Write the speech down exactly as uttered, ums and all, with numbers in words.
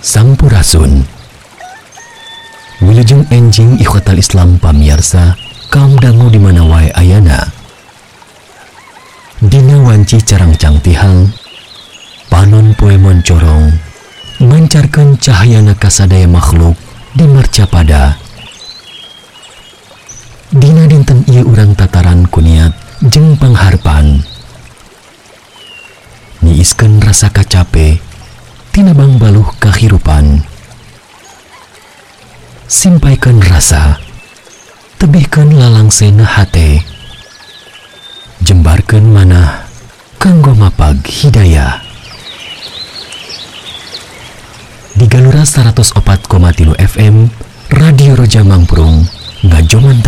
Sampurasun. Wilujeng enjing ikhwatal Islam pamiarsa, kaum dangu di mana wae ayana. Dina wanci carang-cang tihang, panon poe moncorong, mancarkeun cahayana kasadaya makhluk di marcapada. Dina dinten ieu urang tataran kuniat jeung pangharpan. Niiskeun rasa kacape tina bangbaluh kahirupan. Simpaikan rasa, tebihkan lalangsena hate, jembarkan manah kanggo mapag hidayah. Di Galura seratus opat koma tilu F M Radio Roja Mangprung ngajoman